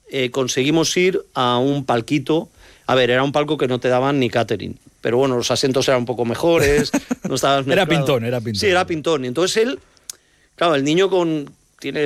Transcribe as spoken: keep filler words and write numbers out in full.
eh, conseguimos ir a un palquito. A ver, era un palco que no te daban ni catering, pero bueno, los asientos eran un poco mejores, no estabas Era mezclado. pintón, era pintón. Sí, era pintón. Entonces él, claro, el niño con... tiene